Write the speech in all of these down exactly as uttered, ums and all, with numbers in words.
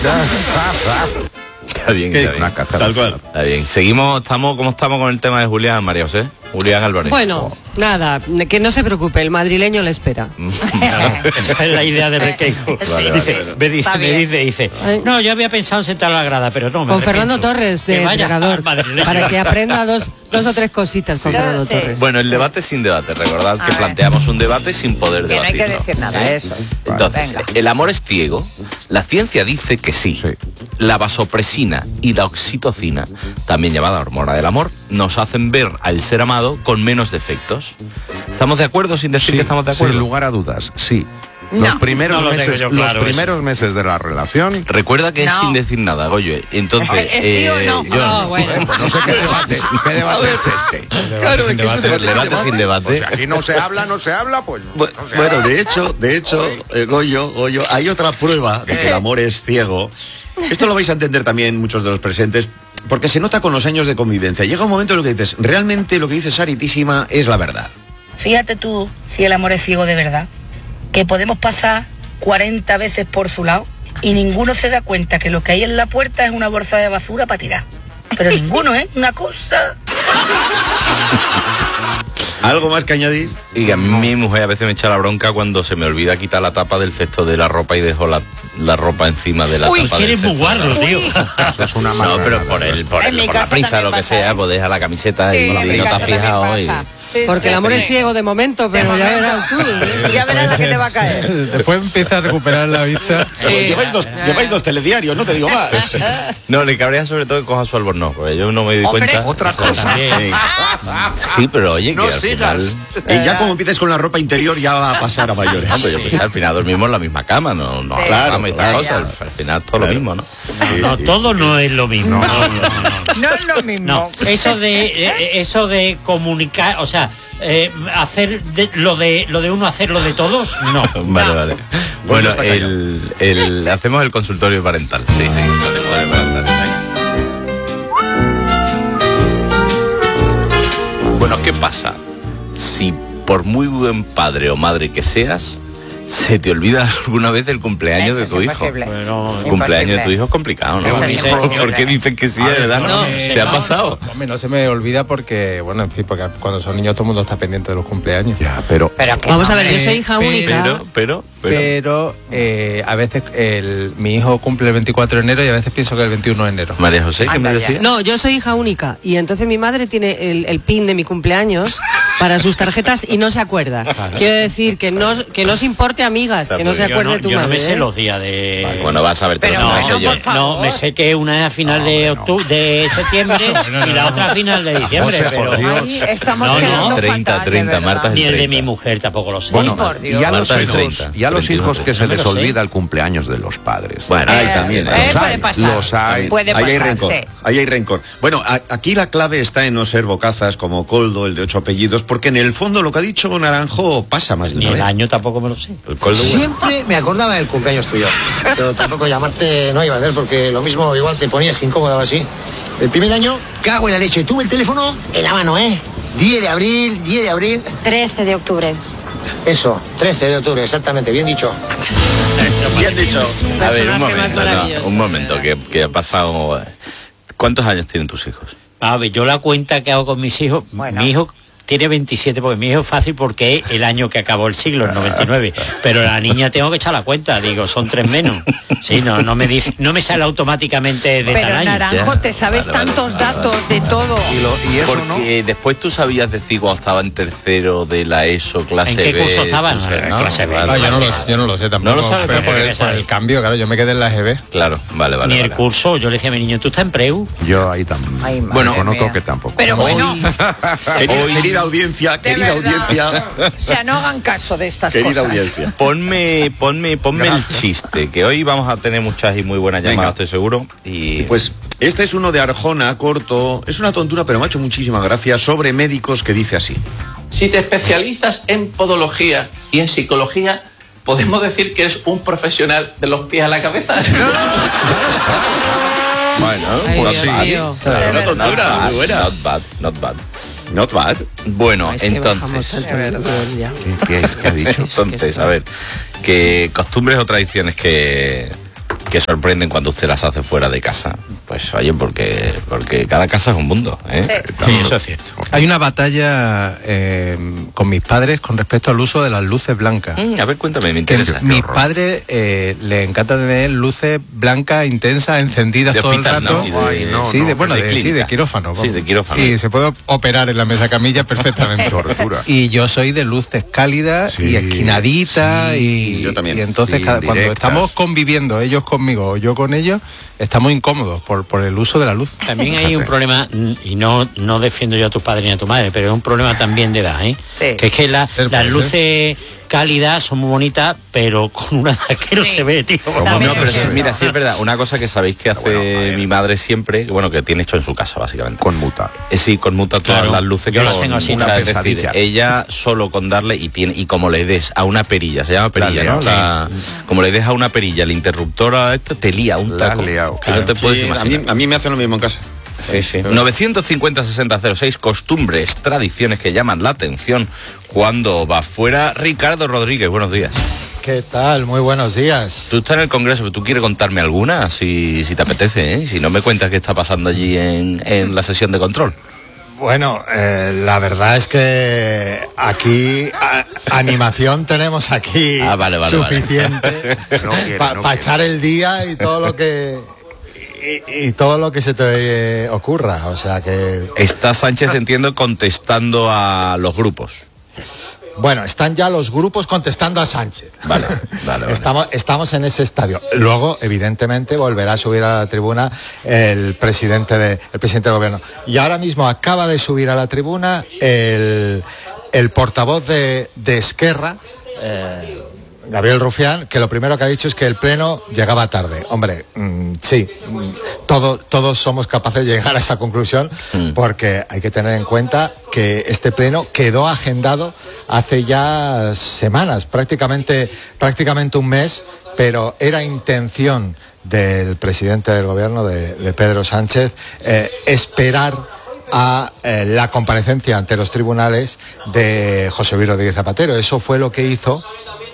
Está bien, está bien. Tal cual. Está bien. Seguimos, estamos, ¿cómo estamos con el tema de Julián, María José? Julián Álvarez. Bueno, oh. nada, que no se preocupe, el madrileño le espera. Esa es la idea de Requeijo. Sí, vale, dice, vale. me dice, me dice, dice, no, yo había pensado en sentar a la grada, pero no, me Con arrepiento. Fernando Torres, de entrenador, para que aprenda dos, dos o tres cositas con Claro, Fernando sí. Torres. Bueno, el debate sin debate. Recordad A que ver. planteamos un debate sin poder Que no hay debatirlo. que decir nada, ¿eh? eso es. Entonces, Venga. el amor es ciego. La ciencia dice que sí. Sí. La vasopresina y la oxitocina, también llamada hormona del amor, nos hacen ver al ser amado con menos defectos. ¿Estamos de acuerdo sin decir Sí, que estamos de acuerdo? sin lugar a dudas, sí. No, los primeros, no lo tengo meses, yo los claro, primeros eso. meses de la relación... Recuerda que es No. sin decir nada, Goyo. Entonces, ¿Es sí o no? yo No, bueno. Pues no sé qué debate, qué debate es este. Claro, es que es un El debate sin debate. Si aquí no se habla, no se habla, pues... Bu- no se Bueno, habla. de hecho, de hecho, eh, Goyo, Goyo, hay otra prueba de que el amor es ciego. Esto lo vais a entender también muchos de los presentes, porque se nota con los años de convivencia. Llega un momento en el que dices, realmente lo que dice Saritísima es la verdad. Fíjate tú si el amor es ciego de verdad, que podemos pasar cuarenta veces por su lado y ninguno se da cuenta que lo que hay en la puerta es una bolsa de basura para tirar. Pero ninguno, ¿eh? Una cosa... ¿Algo más que añadir? Y a mí mi mujer a veces me echa la bronca cuando se me olvida quitar la tapa del cesto de la ropa y dejo la, la ropa encima de la Uy, tapa que del eres muy cesto de la guarro, ropa. tío. Eso es una No, marranada, pero por el, por, En el, mi por la casa prisa, también lo que pasa, sea, ¿eh? pues deja la camiseta Sí, y, en y mi no te casa has también fijado. Y... pasa. Sí, Porque sí, el amor sí. es ciego de momento, pero ya verás tú. ¿eh? Ya verás la que te va a caer. Después empieza a recuperar la vista. Sí. Lleváis dos, lleváis dos telediarios, no te digo más. No, le cabrea sobre todo que coja su albornoz, porque yo no me doy Hombre, cuenta. Otra cosa. Sí. Sí, pero oye, que No al sigas. final... Y ya como empieces con la ropa interior ya va a pasar a mayores. Hombre, yo pensé, al final dormimos en la misma cama, no, no Sí, hablamos y claro, estas claro. cosas. Al, al final todo lo mismo, ¿no? No, todo no es lo mismo. No, no, no. No es lo mismo. No, eso de eh, eso de comunicar, o sea, eh, hacer de- lo de lo de uno hacerlo de todos, no. Vale, vale. Bueno, está callado. el, el, hacemos el consultorio parental. Sí, sí, el consultorio parental. Bueno, ¿qué pasa? Si por muy buen padre o madre que seas, se te olvida alguna vez el cumpleaños Eso de es tu hijo. imposible. Bueno, El cumpleaños de tu hijo es complicado, ¿no? Eso es imposible. ¿Por qué dicen que sí, A ver, verdad? ¿No? no, ¿Te ha no, pasado? Hombre, no se me olvida porque, bueno, en fin, porque cuando son niños todo el mundo está pendiente de los cumpleaños. Ya, pero... Pero que Vamos no, a ver, yo hombre. soy hija Pero- única. Pero, pero, pero... Pero eh, a veces el, mi hijo cumple el veinticuatro de enero y a veces pienso que el veintiuno de enero. María José, ¿qué me Anda ya. decía? No, yo soy hija única y entonces mi madre tiene el, el pin de mi cumpleaños para sus tarjetas y no se acuerda. Quiero decir que no que no os importe, amigas, que no se yo acuerde no, tu yo no madre. me sé ¿eh? los días de... Bueno, vas a ver, te Pero lo no, sé bueno, yo. por favor. no, me sé que una es a final de octubre, de septiembre y la otra a final de diciembre, José, por pero Dios. Ay, estamos No, no, quedando treinta, fatal, de treinta, verdad. Marta es ni el de treinta. mi mujer tampoco lo sé. Bueno, por y Dios. a los Marta es hijos, treinta, y a los treinta y uno, hijos que se no me les lo sé. olvida el cumpleaños de los padres. Bueno, Ay, Eh, también. eh, Los puede hay, pasar. los hay. Puede Ahí hay pasar, rencor, sí. ahí hay rencor. Bueno, a- aquí la clave está en no ser bocazas como Coldo, el de ocho apellidos, porque en el fondo lo que ha dicho Naranjo pasa más de Ni una el vez. año tampoco me lo sé. el coldo, bueno. Siempre me acordaba del cumpleaños tuyo. Pero tampoco llamarte no iba a hacer porque lo mismo igual te ponías incómodo o así. El primer año, cago en la leche. Tuve el teléfono en la mano, ¿eh? diez de abril, diez de abril. trece de octubre. Eso, trece de octubre, exactamente, bien dicho. Bien dicho. A ver, un Personaje más momento, no, maravilloso. un momento, que, que ha pasado... ¿Cuántos años tienen tus hijos? A ver, yo la cuenta que hago con mis hijos, Bueno. mi hijo tiene veintisiete, porque mi hijo es fácil porque es el año que acabó el siglo, el noventa y nueve, pero la niña tengo que echar la cuenta, digo, son tres menos. Sí, no, no me dice, no me sale automáticamente de tal Pero año. Naranjo, Ya. te sabes Vale, vale, tantos vale, datos vale. de todo. Y, lo- y eso Porque después tú sabías decir cuando estaba en tercero de la ESO, clase ¿En qué B. curso estaba? tú sabes, No, clase B. Vale, Ah, yo, no vale. lo, yo no lo sé tampoco. No lo sabes pero tampoco, por, el, que por el sabe. cambio, claro, yo me quedé en la E G B. Claro, vale, vale. Ni el vale. curso, yo le decía a mi niño, ¿tú estás en preu? Yo ahí también. Ay, madre Bueno, mía. no toque tampoco. Pero bueno, Querida, Hoy- querida audiencia, de querida verdad, audiencia, o sea, no hagan caso de estas querida cosas. audiencia. Ponme, ponme, ponme el chiste, que hoy vamos a tener muchas y muy buenas llamadas, Venga. estoy seguro. Y Pues este es uno de Arjona, corto, es una tontura, pero me ha hecho muchísima gracia, sobre médicos, que dice así. Si te especializas en podología y en psicología, ¿podemos decir que eres un profesional de los pies a la cabeza? bueno, Ay, pues Dios sí. mío. Una tontura, muy buena. Not bad, not bad. Not bad. Bueno, Es que bajamos entonces, tanto el nivel ya. ¿Qué, qué- qué ha dicho? entonces, a ver, que costumbres o tradiciones que que sorprenden cuando usted las hace fuera de casa. Pues oye, porque, porque cada casa es un mundo, ¿eh? Sí, eso es cierto. Hay una batalla eh, con mis padres con respecto al uso de las luces blancas. Mm, a ver, cuéntame, me Que interesa. mis padres eh, les encanta tener luces blancas, intensas, encendidas De todo hospital, el rato. ¿no? Ay, no, sí, no, de, bueno, de de, sí, clínica. de quirófano. Sí, de quirófano. Sí, se puede operar en la mesa camilla perfectamente. Tortura. Y yo soy de luces cálidas Sí, y esquinaditas y, yo también. y entonces Sí, cada- cuando directas. estamos conviviendo, ellos conmigo o yo con ellos, estamos incómodos por, por el uso de la luz. También hay un problema, mm, y no, no defiendo yo a tus padres ni a tu madre, pero es un problema también de edad, ¿eh? Sí. Que es que la- Ser, las puede luces cálidas son muy bonitas, pero con una edad que no Sí. se ve, tío. También No, pero es sí, cierto. mira, sí es verdad. Una cosa que sabéis que hace bueno, a ver. mi madre siempre, que, bueno, que tiene hecho en su casa, básicamente. Conmuta. Eh, sí, conmuta todas Claro, las luces yo que las con- tengo así, una una es decir, pesadilla. ella solo con darle y tiene y como le des a una perilla, se llama perilla, La has ¿no? liado. La- como le des a una perilla, el interruptor a esto te lía un La has taco. liado, Que no te puedes Sí, a, imaginar. mí, a mí me hacen lo mismo en casa. Sí, sí. novecientos cincuenta sesenta cero seis, costumbres, tradiciones que llaman la atención cuando va fuera. Ricardo Rodríguez, buenos días. ¿Qué tal? Muy buenos días. Tú estás en el Congreso, pero tú quieres contarme alguna, si, si te apetece, ¿eh? Si no me cuentas qué está pasando allí en, en la sesión de control. Bueno, eh, la verdad es que aquí a- animación tenemos aquí Ah, vale, vale, suficiente No quiere, para no quiere. echar el día y todo lo que y, y todo lo que se te eh, ocurra. O sea que Está Sánchez, entiendo, contestando a los grupos. bueno, están ya los grupos contestando a Sánchez. Vale, vale, vale. Estamos, estamos en ese estadio. Luego, evidentemente, volverá a subir a la tribuna el presidente, de, el presidente del gobierno. Y ahora mismo acaba de subir a la tribuna el, el portavoz de, de Esquerra, eh, Gabriel Rufián, que lo primero que ha dicho es que el pleno llegaba tarde. Hombre, mmm, sí, mmm, todo, todos somos capaces de llegar a esa conclusión, Mm. porque hay que tener en cuenta que este pleno quedó agendado hace ya semanas, prácticamente, prácticamente un mes, pero era intención del presidente del gobierno, de, de Pedro Sánchez, eh, esperar a eh, la comparecencia ante los tribunales de José Luis Rodríguez Zapatero. Eso fue lo que hizo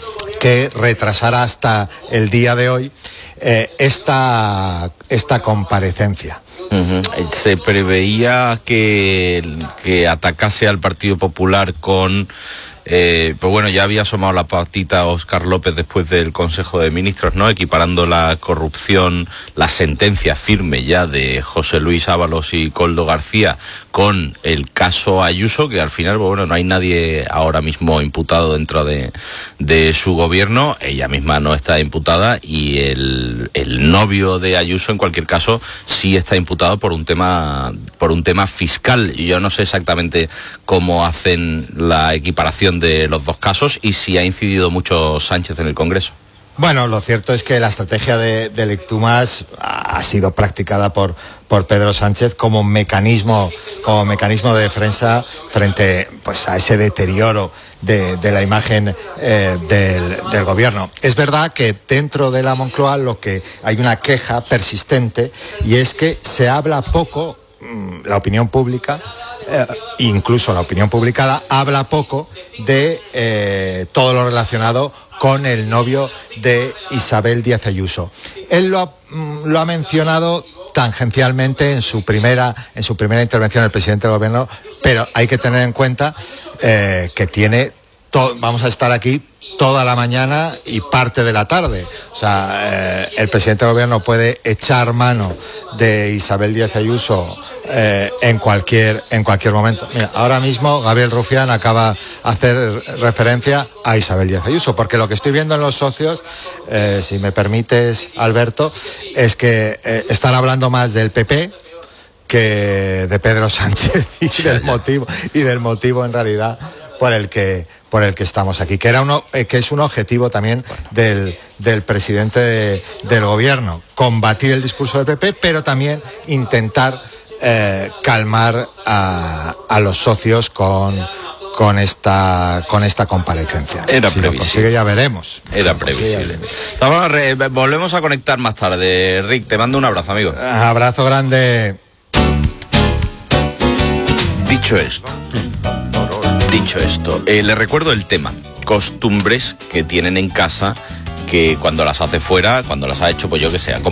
que retrasara hasta el día de hoy eh, esta, esta comparecencia. Ujú. Se preveía que, que atacase al Partido Popular con... Eh, pues bueno, ya había asomado la patita Óscar López después del Consejo de Ministros, ¿no? Equiparando la corrupción, la sentencia firme ya de José Luis Ábalos y Koldo García con el caso Ayuso, que al final, pues bueno, no hay nadie ahora mismo imputado dentro de, de su gobierno. Ella misma no está imputada y el, el novio de Ayuso, en cualquier caso, sí está imputado por un tema, por un tema fiscal. Yo no sé exactamente cómo hacen la equiparación de los dos casos y si ha incidido mucho Sánchez en el Congreso. Bueno, lo cierto es que la estrategia de, de Lectumas ha sido practicada por, por Pedro Sánchez como mecanismo, como mecanismo de defensa frente, pues, a ese deterioro de, de la imagen eh, del, del gobierno. Es verdad que dentro de la Moncloa lo que hay una queja persistente y es que se habla poco, mmm, la opinión pública, Eh, incluso la opinión publicada, habla poco de eh, todo lo relacionado con el novio de Isabel Díaz Ayuso. Él lo ha, mm, lo ha mencionado tangencialmente en su primera en su primera intervención el presidente del gobierno, pero hay que tener en cuenta eh, que tiene to- vamos a estar aquí toda la mañana y parte de la tarde. O sea, eh, el presidente del gobierno puede echar mano de Isabel Díaz Ayuso eh, en cualquier en cualquier momento. Mira, ahora mismo Gabriel Rufián acaba de hacer referencia a Isabel Díaz Ayuso, porque lo que estoy viendo en los socios, eh, si me permites, Alberto, es que eh, están hablando más del P P que de Pedro Sánchez y del motivo y del motivo en realidad por el que por el que estamos aquí, que era uno eh, que es un objetivo también del, del presidente de, del gobierno, combatir el discurso del P P, pero también intentar eh, calmar a, a los socios con con esta con esta comparecencia. Era si lo previsible. consigue ya veremos. Era Si lo consigue, ya previsible. veremos. Estamos re- volvemos a conectar más tarde. Rick, te mando un abrazo, amigo. Abrazo grande. Dicho esto, dicho esto, eh, le recuerdo el tema, costumbres que tienen en casa que cuando las hace fuera, cuando las ha hecho, pues yo que sé,